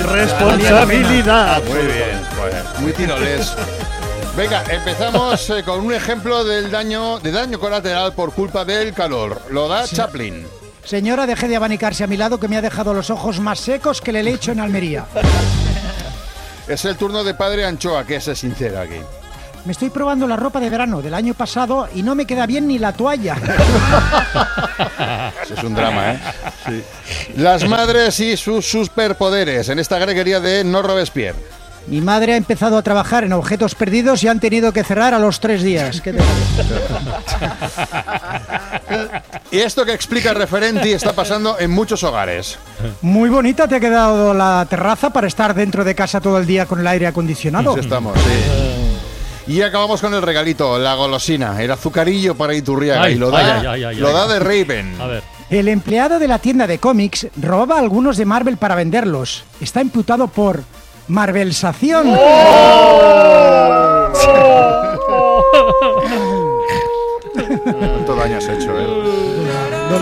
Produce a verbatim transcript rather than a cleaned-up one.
responsabilidad. Muy bien, pues, muy tiroles. Venga, empezamos eh, con un ejemplo del daño, de daño colateral por culpa del calor. Lo da sí. Chaplin. Señora, deje de abanicarse a mi lado, que me ha dejado los ojos más secos que el helecho en Almería. Es el turno de Padre Anchoa, que es sincero aquí. Me estoy probando la ropa de verano del año pasado y no me queda bien ni la toalla. Eso es un drama, ¿eh? Sí. Las madres y sus superpoderes en esta greguería de No Robespierre. Mi madre ha empezado a trabajar en objetos perdidos y han tenido que cerrar a los tres días. ¿Qué te parece? Y esto que explica el referente está pasando en muchos hogares. Muy bonita te ha quedado la terraza para estar dentro de casa todo el día con el aire acondicionado. Sí estamos, sí. Y acabamos con el regalito, la golosina, el azucarillo para Iturriaga. Ay, y lo da, ay, ay, ay, lo ay. da de Raven. A ver. El empleado de la tienda de cómics robaba algunos de Marvel para venderlos. Está imputado por Marvelsación. ¿Cuánto daño has hecho?